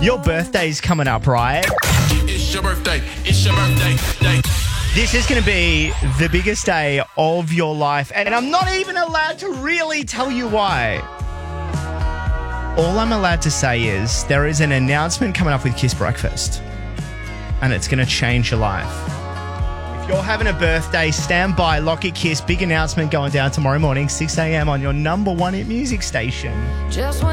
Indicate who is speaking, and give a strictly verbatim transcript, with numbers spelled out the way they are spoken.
Speaker 1: Your birthday's coming up, right?
Speaker 2: It's your birthday. It's your birthday. Day.
Speaker 1: This is going to be the biggest day of your life, and I'm not even allowed to really tell you why. All I'm allowed to say is there is an announcement coming up with Kiss Breakfast, and it's going to change your life. If you're having a birthday, stand by. Lock It Kiss. Big announcement going down tomorrow morning, six a.m. on your number one hit music station.
Speaker 3: Just